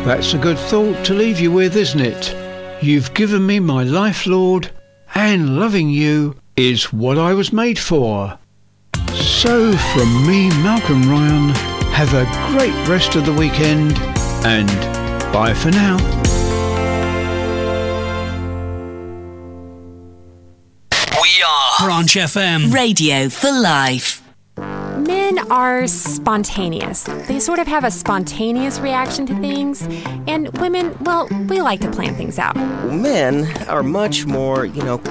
That's a good thought to leave you with, isn't it? You've given me my life, Lord, and loving you is what I was made for. So from me, Malcolm Ryan, have a great rest of the weekend, and bye for now. We are Branch FM. Radio for life. Men are spontaneous. They sort of have a spontaneous reaction to things. And women, well, we like to plan things out. Men are much more,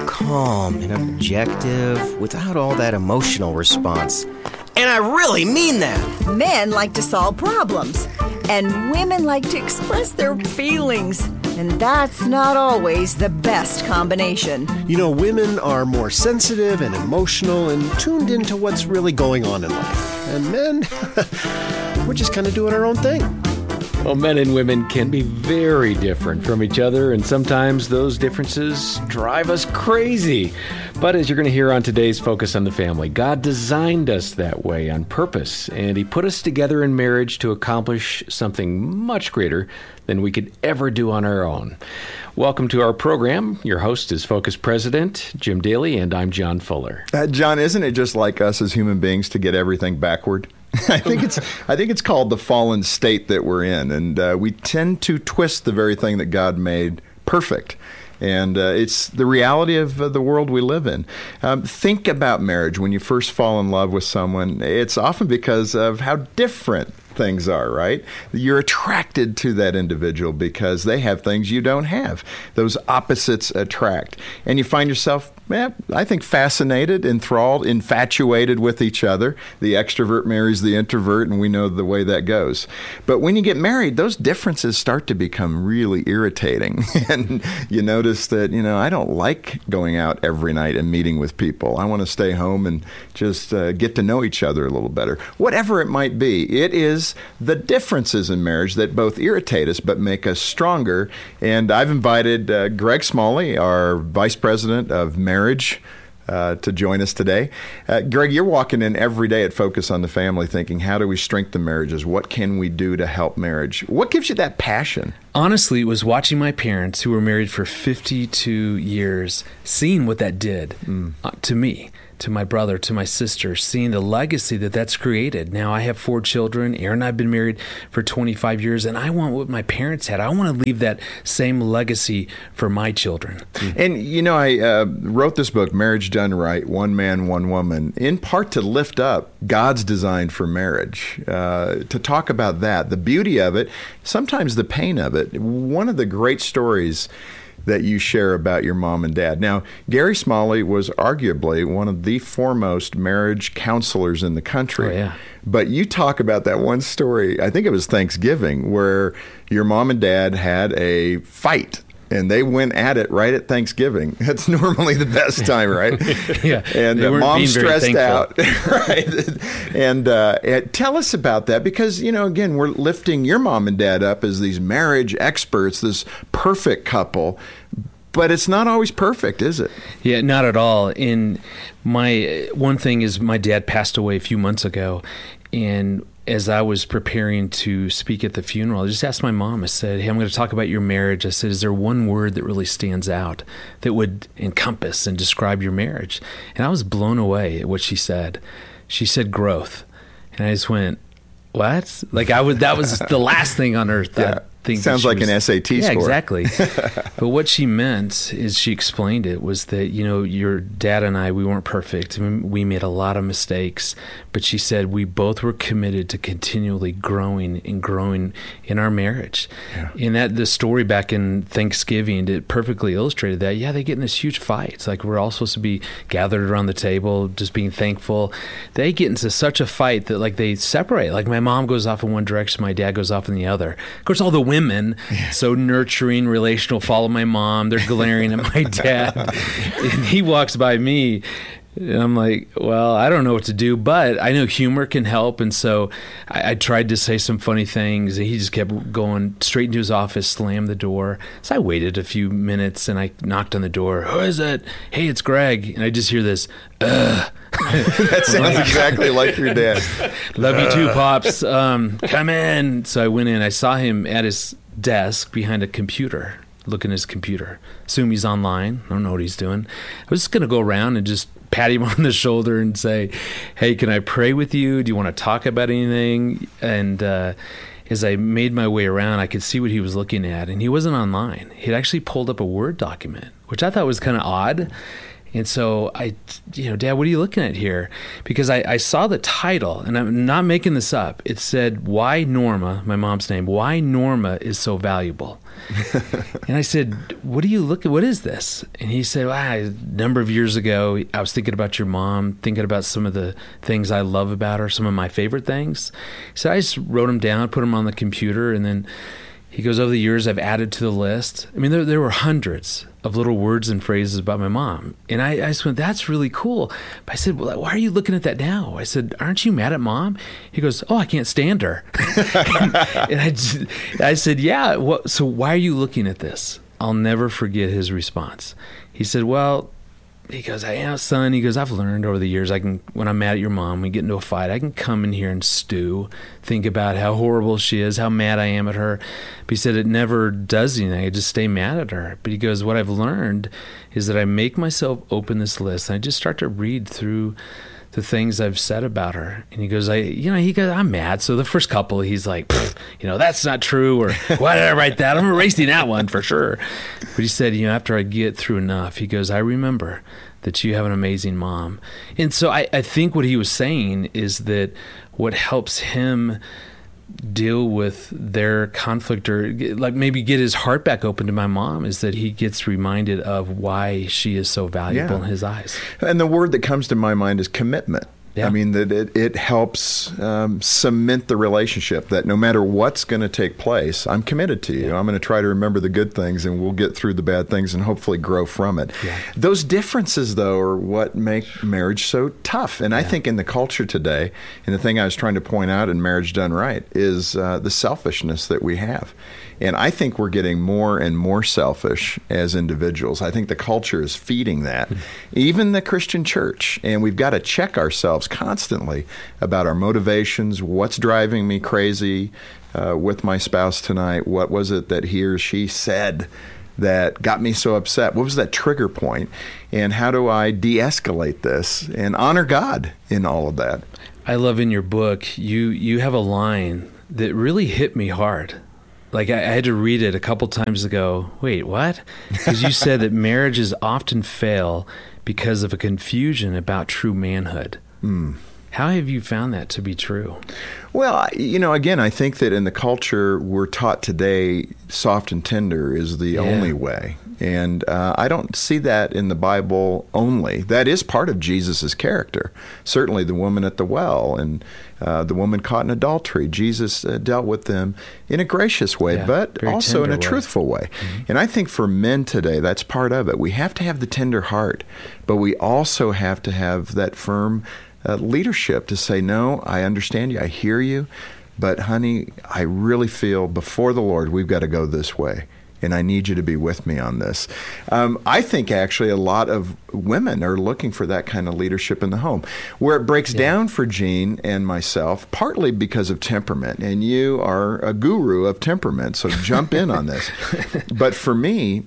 calm and objective without all that emotional response. And I really mean that. Men like to solve problems, and women like to express their feelings. And that's not always the best combination. Women are more sensitive and emotional and tuned into what's really going on in life. And men, we're just kind of doing our own thing. Well, men and women can be very different from each other, and sometimes those differences drive us crazy. But as you're going to hear on today's Focus on the Family, God designed us that way on purpose, and He put us together in marriage to accomplish something much greater than we could ever do on our own. Welcome to our program. Your host is Focus President Jim Daly, and I'm John Fuller. John, isn't it just like us as human beings to get everything backward? I think it's called the fallen state that we're in, and we tend to twist the very thing that God made perfect. And it's the reality of the world we live in. Think about marriage. When you first fall in love with someone, it's often because of how different things are, right? You're attracted to that individual because they have things you don't have. Those opposites attract. And you find yourself, I think, fascinated, enthralled, infatuated with each other. The extrovert marries the introvert, and we know the way that goes. But when you get married, those differences start to become really irritating. And you notice that, I don't like going out every night and meeting with people. I want to stay home and just get to know each other a little better. Whatever it might be, it is the differences in marriage that both irritate us but make us stronger. And I've invited Greg Smalley, our Vice President of Marriage, to join us today. Greg, you're walking in every day at Focus on the Family thinking, how do we strengthen marriages? What can we do to help marriage? What gives you that passion? Honestly, it was watching my parents, who were married for 52 years, seeing what that did to me, to my brother, to my sister, seeing the legacy that's created. Now I have 4 children. Aaron and I have been married for 25 years, and I want what my parents had. I want to leave that same legacy for my children. And, I wrote this book, Marriage Done Right, One Man, One Woman, in part to lift up God's design for marriage, to talk about that, the beauty of it, sometimes the pain of it. One of the great stories that you share about your mom and dad. Now, Gary Smalley was arguably one of the foremost marriage counselors in the country. Oh, yeah. But you talk about that one story, I think it was Thanksgiving, where your mom and dad had a fight. And they went at it right at Thanksgiving. That's normally the best time, right? Yeah. And mom stressed out. Right. And tell us about that because, again, we're lifting your mom and dad up as these marriage experts, this perfect couple. But it's not always perfect, is it? Yeah, not at all. And one thing is my dad passed away a few months ago. And as I was preparing to speak at the funeral, I just asked my mom, I said, hey, I'm going to talk about your marriage. I said, is there one word that really stands out that would encompass and describe your marriage? And I was blown away at what she said. She said growth. And I just went, what? That was the last thing on earth. Yeah. Sounds like an SAT score. Yeah, exactly. But what she meant is she explained it was that, your dad and I, we weren't perfect. We made a lot of mistakes. But she said we both were committed to continually growing in our marriage. Yeah. And that the story back in Thanksgiving, it perfectly illustrated that. Yeah, they get in this huge fight. It's like we're all supposed to be gathered around the table, just being thankful. They get into such a fight that they separate. Like my mom goes off in one direction, my dad goes off in the other. Of course, all the women, so nurturing, relational, follow my mom. They're glaring at my dad. And he walks by me. And I'm like, well, I don't know what to do, but I know humor can help. And so I tried to say some funny things. And he just kept going straight into his office, slammed the door. So I waited a few minutes and I knocked on the door. Who is it? Hey, it's Greg. And I just hear this, That sounds exactly like your dad. Love you too, Pops. Come in. So I went in. I saw him at his desk behind a computer, looking at his computer. Assume he's online. I don't know what he's doing. I was just going to go around and just pat him on the shoulder and say, hey, can I pray with you? Do you want to talk about anything? And as I made my way around, I could see what he was looking at, and he wasn't online. He'd actually pulled up a Word document, which I thought was kind of odd. And so Dad, what are you looking at here? Because I saw the title, and I'm not making this up. It said, Why Norma, my mom's name, Why Norma is So Valuable. And I said, what are you looking, what is this? And he said, a number of years ago, I was thinking about your mom, thinking about some of the things I love about her, some of my favorite things. So I just wrote them down, put them on the computer, and then he goes, over the years, I've added to the list. I mean, there were hundreds of little words and phrases about my mom. And I just went, that's really cool. But I said, well, why are you looking at that now? I said, aren't you mad at Mom? He goes, oh, I can't stand her. And I said, yeah, so why are you looking at this? I'll never forget his response. He said, well, he goes, son, he goes, I've learned over the years, when I'm mad at your mom, we get into a fight, I can come in here and stew, think about how horrible she is, how mad I am at her. But he said it never does anything. I just stay mad at her. But he goes, what I've learned is that I make myself open this list, and I just start to read through the things I've said about her. And he goes, I'm mad. So the first couple, he's like, that's not true, or why did I write that? I'm erasing that one for sure. But he said, after I get through enough, he goes, I remember that you have an amazing mom. And so I think what he was saying is that what helps him deal with their conflict, or like maybe get his heart back open to my mom, is that he gets reminded of why she is so valuable in his eyes. And the word that comes to my mind is commitment. Yeah. I mean, that it helps cement the relationship, that no matter what's going to take place, I'm committed to you. Yeah. I'm going to try to remember the good things, and we'll get through the bad things and hopefully grow from it. Yeah. Those differences, though, are what make marriage so tough. And I think in the culture today, and the thing I was trying to point out in Marriage Done Right, is the selfishness that we have. And I think we're getting more and more selfish as individuals. I think the culture is feeding that, even the Christian church. And we've got to check ourselves constantly about our motivations, what's driving me crazy with my spouse tonight, what was it that he or she said that got me so upset? What was that trigger point? And how do I de-escalate this and honor God in all of that? I love in your book, you have a line that really hit me hard. Like I had to read it a couple times ago. Wait, what? Because you said that marriages often fail because of a confusion about true manhood. How have you found that to be true? Well, again, I think that in the culture we're taught today, soft and tender is the only way. And I don't see that in the Bible only. That is part of Jesus' character. Certainly the woman at the well and the woman caught in adultery. Jesus dealt with them in a gracious way, but also in a truthful way. Mm-hmm. And I think for men today, that's part of it. We have to have the tender heart, but we also have to have that firm leadership to say, no, I understand you, I hear you, but honey, I really feel before the Lord, we've got to go this way. And I need you to be with me on this. I think actually a lot of women are looking for that kind of leadership in the home. Where it breaks down for Gene and myself, partly because of temperament. And you are a guru of temperament, so jump in on this. But for me,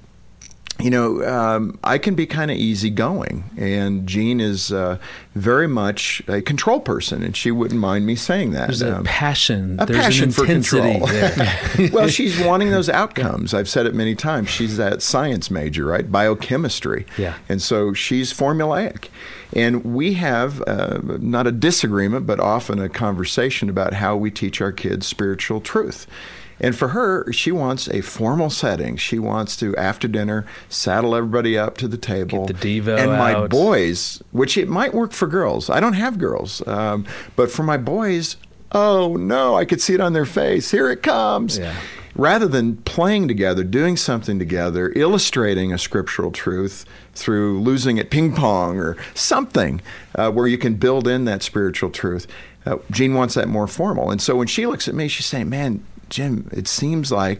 I can be kind of easygoing, and Jean is very much a control person, and she wouldn't mind me saying that. There's a passion. There's passion for control. Well, she's wanting those outcomes. I've said it many times. She's that science major, right? Biochemistry. Yeah. And so she's formulaic. And we have not a disagreement, but often a conversation about how we teach our kids spiritual truth. And for her, she wants a formal setting. She wants to, after dinner, saddle everybody up to the table. Get the Devo and my out. Boys, which it might work for girls. I don't have girls. But for my boys, oh no, I could see it on their face. Here it comes. Yeah. Rather than playing together, doing something together, illustrating a scriptural truth through losing at ping pong or something where you can build in that spiritual truth, Jean wants that more formal. And so when she looks at me, she's saying, man, Jim, it seems like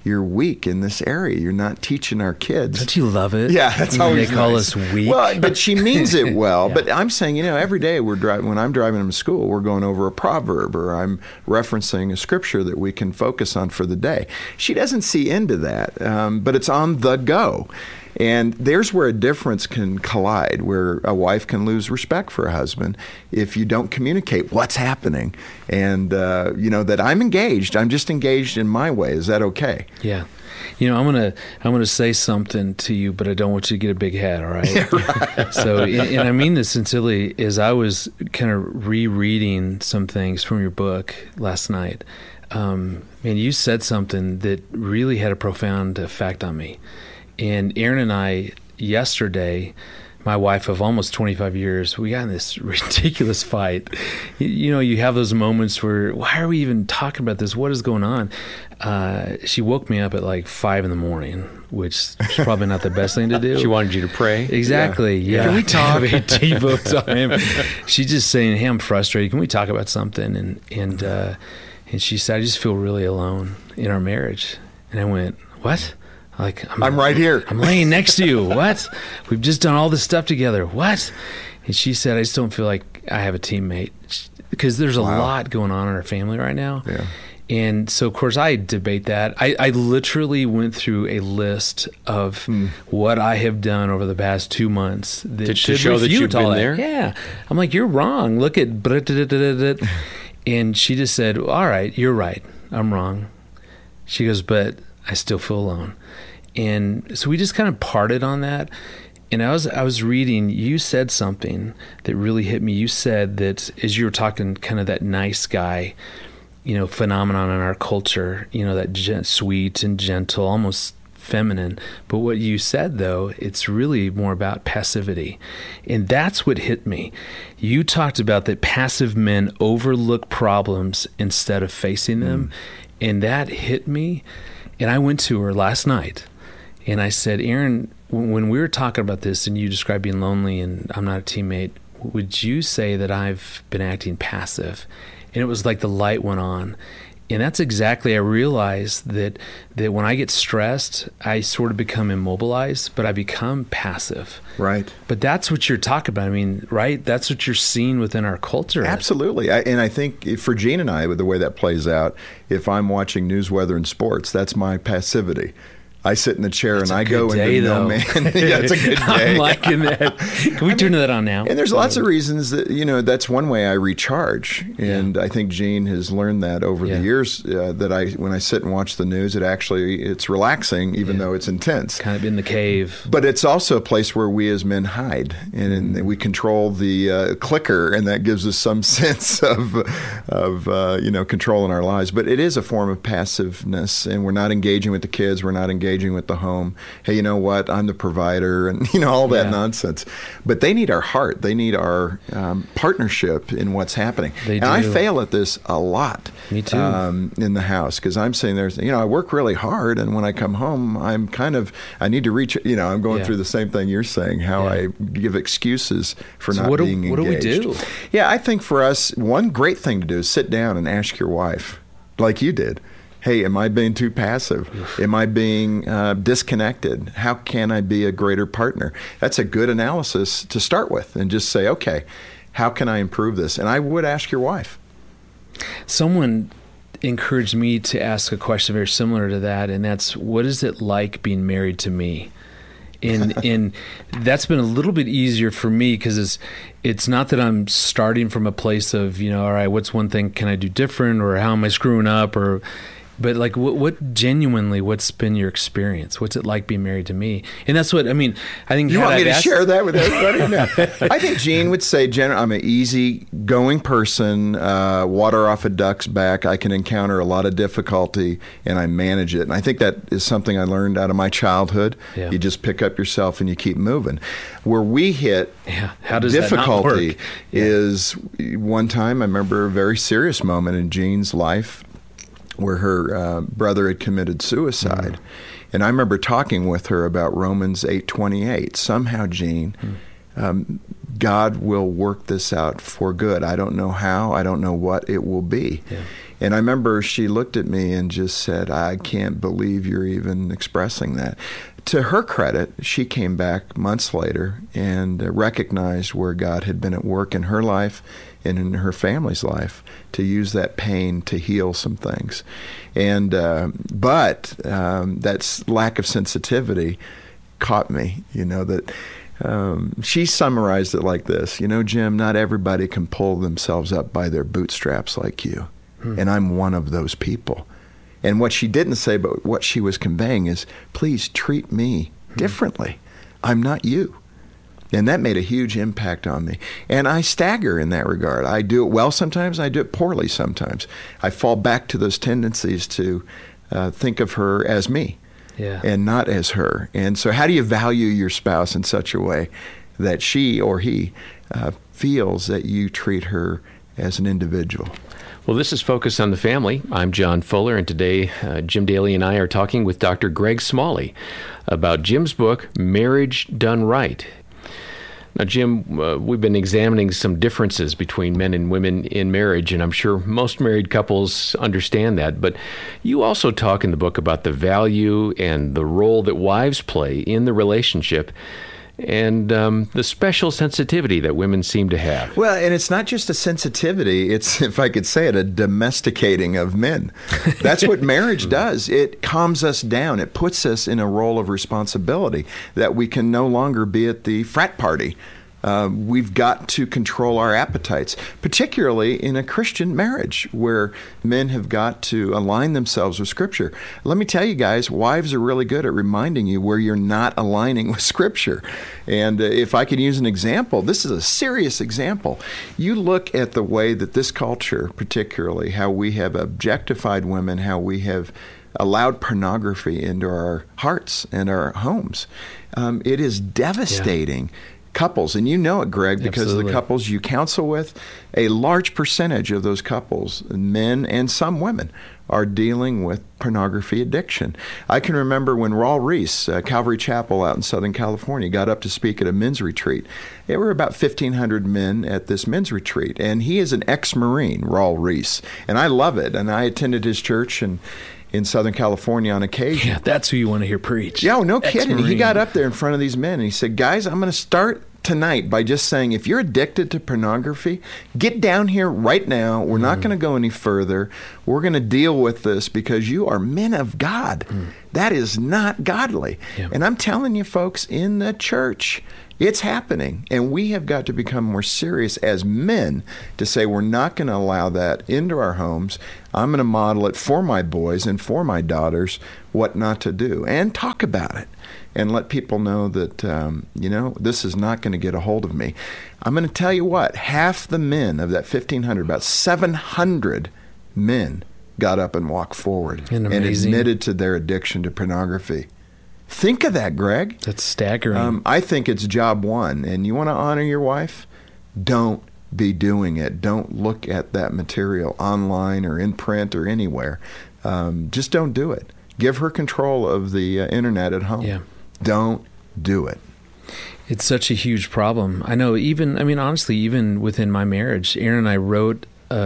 you're weak in this area. You're not teaching our kids. Don't you love it? Yeah, that's always They call nice. us weak. Well, but she means it well. Yeah. But I'm saying, every day when I'm driving them to school, we're going over a proverb or I'm referencing a scripture that we can focus on for the day. She doesn't see into that, but it's on the go. And there's where a difference can collide, where a wife can lose respect for a husband if you don't communicate what's happening and, that I'm engaged. I'm just engaged in my way. Is that okay? Yeah. I'm gonna say something to you, but I don't want you to get a big head, all right? Yeah, right. So, and I mean this sincerely, as I was kind of rereading some things from your book last night, man, you said something that really had a profound effect on me. And Aaron and I, yesterday, my wife of almost 25 years, we got in this ridiculous fight. You have those moments where, why are we even talking about this? What is going on? She woke me up at like 5 a.m, which is probably not the best thing to do. She wanted you to pray? Exactly. Yeah. Can we talk? Have a devo time. She's just saying, hey, I'm frustrated. Can we talk about something? And she said, I just feel really alone in our marriage. And I went, what? I'm right here. I'm laying next to you. What? We've just done all this stuff together. What? And she said, I just don't feel like I have a teammate, because there's a lot going on in our family right now. Yeah. And so, of course, I debate that. I literally went through a list of what I have done over the past 2 months that to should show that you've refute all been there. Yeah. I'm like, you're wrong. Look at... And she just said, all right, you're right. I'm wrong. She goes, but I still feel alone. And so we just kind of parted on that. And I was reading, you said something that really hit me. You said that as you were talking kind of that nice guy, phenomenon in our culture, that sweet and gentle, almost feminine. But what you said, though, it's really more about passivity. And that's what hit me. You talked about that passive men overlook problems instead of facing them. And that hit me. And I went to her last night. And I said, Aaron, when we were talking about this and you described being lonely and I'm not a teammate, would you say that I've been acting passive? And it was like the light went on. And that's exactly, I realized that when I get stressed, I sort of become immobilized, but I become passive. Right. But that's what you're talking about. I mean, right? That's what you're seeing within our culture. Absolutely. And I think for Gene and I, with the way that plays out, if I'm watching news, weather, and sports, that's my passivity. I sit in the chair and I go into no man. Yeah, it's a good day. I'm liking that. Can we turn that on now? And there's lots of reasons that, that's one way I recharge. And I think Gene has learned that over the years, that when I sit and watch the news, it's relaxing, even though it's intense. Kind of in the cave. But it's also a place where we as men hide. And we control the clicker, and that gives us some sense of control in our lives. But it is a form of passiveness, and we're not engaging with the kids. We're not engaging with the home. Hey, you know what? I'm the provider, and all that nonsense. But they need our heart. They need our partnership in what's happening. They do. I fail at this a lot. Me too. In the house, because I'm sitting there, I work really hard, and when I come home, I need to reach. I'm going through the same thing you're saying. How I give excuses for not being engaged. What do we do? Yeah, I think for us, one great thing to do is sit down and ask your wife, like you did. Hey, am I being too passive? Am I being disconnected? How can I be a greater partner? That's a good analysis to start with, and just say, okay, how can I improve this? And I would ask your wife. Someone encouraged me to ask a question very similar to that, and that's, what is it like being married to me? And that's been a little bit easier for me, because it's not that I'm starting from a place of, all right, what's one thing can I do different, or how am I screwing up, but like, what's been your experience? What's it like being married to me? And that's what, I think... You want me to share that with everybody? No. I think Gene would say, I'm an easy-going person, water off a duck's back. I can encounter a lot of difficulty, and I manage it. And I think that is something I learned out of my childhood. Yeah. You just pick up yourself and you keep moving. Where we hit How does difficulty that not work? is, one time, I remember a very serious moment in Gene's life, where her brother had committed suicide. And I remember talking with her about Romans 8:28. Somehow, Gene, God will work this out for good. I don't know how. I don't know what it will be. Yeah. And I remember she looked at me and just said, I can't believe you're even expressing that. To her credit, she came back months later and recognized where God had been at work in her life and in her family's life to use that pain to heal some things. And but that lack of sensitivity caught me, that she summarized it like this, Jim, not everybody can pull themselves up by their bootstraps like you. And I'm one of those people. And what she didn't say, but what she was conveying is, please treat me differently. I'm not you. And that made a huge impact on me. And I stagger in that regard. I do it well sometimes, I do it poorly sometimes. I fall back to those tendencies to think of her as me. Yeah. And not as her. And so how do you value your spouse in such a way that she or he feels that you treat her as an individual? Well, this is Focus on the Family. I'm John Fuller, and today Jim Daly and I are talking with Dr. Greg Smalley about Jim's book, Marriage Done Right. Now, Jim, we've been examining some differences between men and women in marriage, and I'm sure most married couples understand that. But you also talk in the book about the value and the role that wives play in the relationship and the special sensitivity that women seem to have. Well, and it's not just a sensitivity, it's, if I could say it, a domesticating of men. That's what marriage does. It calms us down. It puts us in a role of responsibility that we can no longer be at the frat party. We've got to control our appetites, particularly in a Christian marriage where men have got to align themselves with Scripture. Let me tell you guys, wives are really good at reminding you where you're not aligning with Scripture. And if I can use an example, this is a serious example. You look at the way that this culture, particularly how we have objectified women, how we have allowed pornography into our hearts and our homes. It is devastating. Yeah. Couples, and you know it, Greg, because Absolutely. The couples you counsel with, a large percentage of those couples, men and some women, are dealing with pornography addiction. I can remember when Raul Reese, Calvary Chapel out in Southern California, got up to speak at a men's retreat. There were about 1,500 men at this men's retreat, and he is an ex-Marine, Raul Reese, and I love it, and I attended his church in Southern California on occasion. Yeah, that's who you want to hear preach. Yeah, no kidding. Ex-Marine. He got up there in front of these men and he said, guys, I'm going to start tonight by just saying, if you're addicted to pornography, get down here right now. We're not going to go any further. We're going to deal with this because you are men of God. That is not godly. Yeah. And I'm telling you, folks, in the church, it's happening, and we have got to become more serious as men to say we're not going to allow that into our homes. I'm going to model it for my boys and for my daughters what not to do, and talk about it, and let people know that, this is not going to get a hold of me. I'm going to tell you what, half the men of that 1,500, about 700 men got up and walked forward and admitted to their addiction to pornography. Think of that, Greg. That's staggering. I think it's job one. And you want to honor your wife? Don't be doing it. Don't look at that material online or in print or anywhere. Just don't do it. Give her control of the internet at home. Yeah. Don't do it. It's such a huge problem. I know honestly, even within my marriage, Aaron and I wrote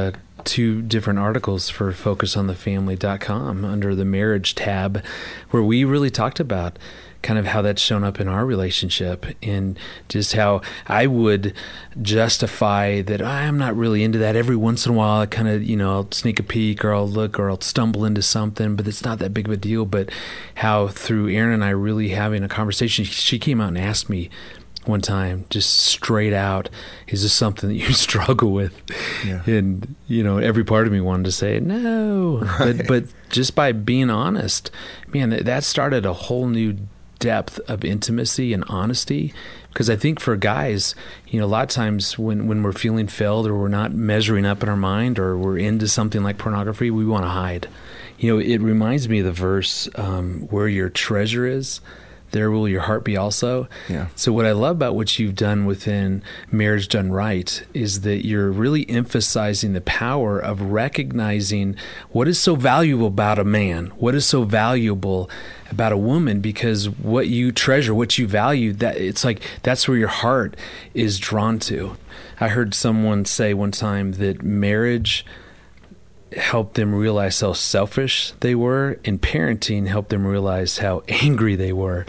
2 different articles for FocusOnTheFamily.com under the marriage tab, where we really talked about kind of how that's shown up in our relationship and just how I would justify that I'm not really into that. Every once in a while I kind of, I'll sneak a peek or I'll look or I'll stumble into something, but it's not that big of a deal. But how through Aaron and I really having a conversation, she came out and asked me one time, just straight out, is this something that you struggle with? Yeah. And, every part of me wanted to say, no. Right. But just by being honest, man, that started a whole new depth of intimacy and honesty. Because I think for guys, a lot of times when we're feeling failed or we're not measuring up in our mind or we're into something like pornography, we want to hide. It reminds me of the verse, where your treasure is, there will your heart be also. Yeah. So what I love about what you've done within Marriage Done Right is that you're really emphasizing the power of recognizing what is so valuable about a man, what is so valuable about a woman, because what you treasure, what you value, that it's like that's where your heart is drawn to. I heard someone say one time that marriage helped them realize how selfish they were, and parenting helped them realize how angry they were.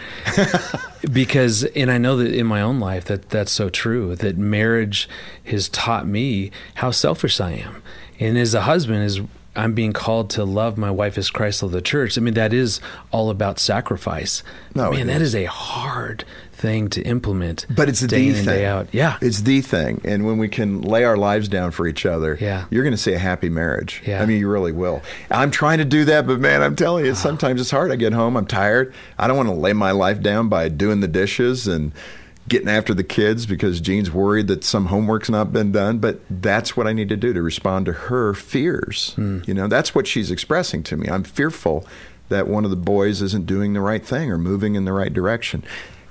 Because, and I know that in my own life that's so true, that marriage has taught me how selfish I am. And as a husband, I'm being called to love my wife as Christ loved the church. I mean, that is all about sacrifice. No, man, that is a hard thing to implement. But it's day the in, thing. day out. Yeah. It's the thing. And when we can lay our lives down for each other, Yeah. you're going to see a happy marriage. Yeah. I mean, you really will. I'm trying to do that, but man, I'm telling you, sometimes it's hard. I get home, I'm tired. I don't want to lay my life down by doing the dishes and getting after the kids because Jean's worried that some homework's not been done. But that's what I need to do to respond to her fears. You know, that's what she's expressing to me. I'm fearful that one of the boys isn't doing the right thing or moving in the right direction.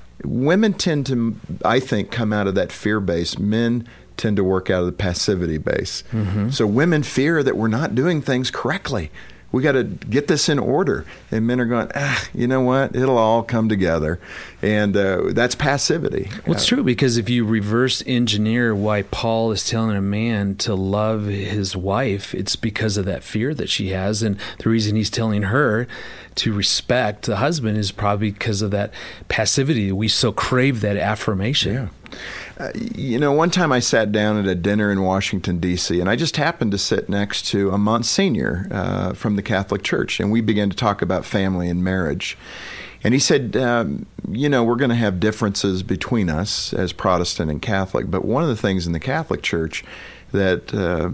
Women tend to, I think, come out of that fear base. Men tend to work out of the passivity base. So women fear that we're not doing things correctly. We got to get this in order. And men are going, you know what? It'll all come together. And that's passivity. Well, it's true, because if you reverse engineer why Paul is telling a man to love his wife, it's because of that fear that she has. And the reason he's telling her to respect the husband is probably because of that passivity. We so crave that affirmation. Yeah. You know, one time I sat down at a dinner in Washington, D.C., and I just happened to sit next to a Monsignor from the Catholic Church, and we began to talk about family and marriage. And he said, you know, we're going to have differences between us as Protestant and Catholic, but one of the things in the Catholic Church that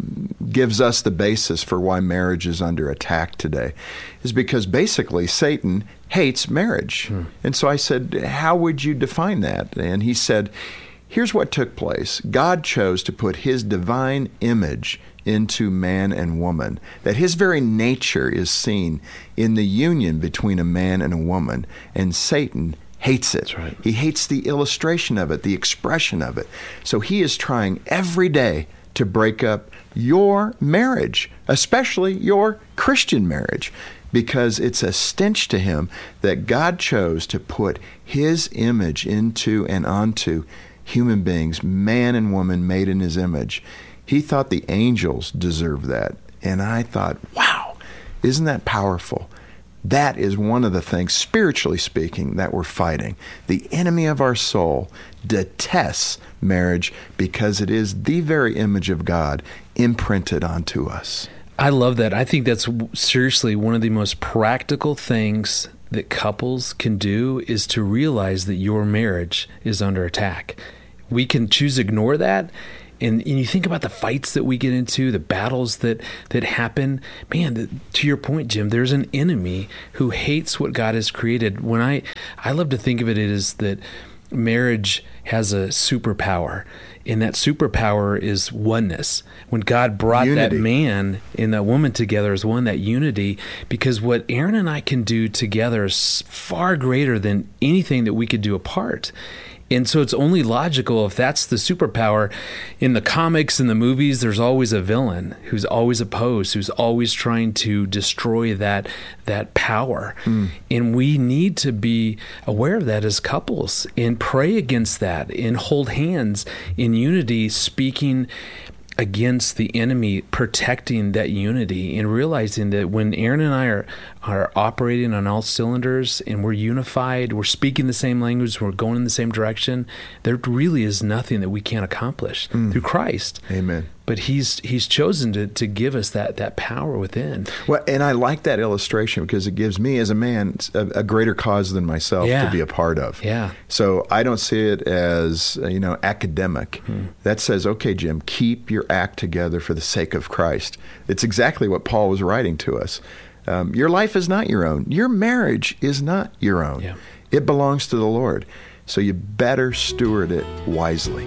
gives us the basis for why marriage is under attack today is because basically Satan hates marriage. And so I said, how would you define that? And he said, here's what took place. God chose to put his divine image into man and woman, that his very nature is seen in the union between a man and a woman, and Satan hates it. That's right. He hates the illustration of it, the expression of it. So he is trying every day to break up your marriage, especially your Christian marriage, because it's a stench to him that God chose to put his image into and onto human beings, man and woman made in his image. He thought the angels deserved that. And I thought, wow, isn't that powerful? That is one of the things, spiritually speaking, that we're fighting. The enemy of our soul detests marriage because it is the very image of God imprinted onto us. I love that. I think that's seriously one of the most practical things that couples can do, is to realize that your marriage is under attack. We can choose to ignore that. And you think about the fights that we get into, the battles that happen. Man, to your point, Jim, there's an enemy who hates what God has created. When I love to think of it as that marriage has a superpower, and that superpower is oneness. When God brought unity. that man and that woman together as one, that unity, because what Aaron and I can do together is far greater than anything that we could do apart. And so it's only logical, if that's the superpower. In the comics and the movies, there's always a villain who's always opposed, who's always trying to destroy that power. And we need to be aware of that as couples and pray against that and hold hands in unity, speaking against the enemy, protecting that unity, and realizing that when Aaron and I are operating on all cylinders and we're unified, we're speaking the same language, we're going in the same direction, there really is nothing that we can't accomplish through Christ. Amen. But he's chosen to give us that power within. Well, and I like that illustration because it gives me as a man a greater cause than myself to be a part of. Yeah. So I don't see it as, academic. That says, okay, Jim, keep your act together for the sake of Christ. It's exactly what Paul was writing to us. Your life is not your own. Your marriage is not your own. Yeah. It belongs to the Lord. So you better steward it wisely.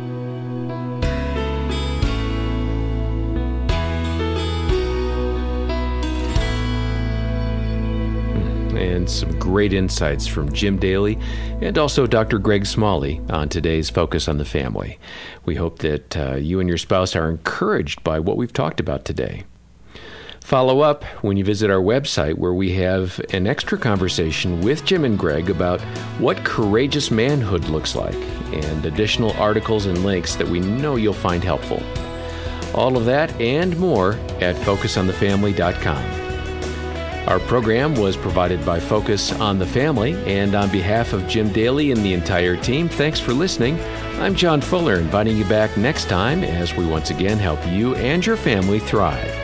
And some great insights from Jim Daly and also Dr. Greg Smalley on today's Focus on the Family. We hope that you and your spouse are encouraged by what we've talked about today. Follow up when you visit our website, where we have an extra conversation with Jim and Greg about what courageous manhood looks like, and additional articles and links that we know you'll find helpful. All of that and more at FocusOnTheFamily.com. Our program was provided by Focus on the Family, and on behalf of Jim Daly and the entire team, thanks for listening. I'm John Fuller, inviting you back next time as we once again help you and your family thrive.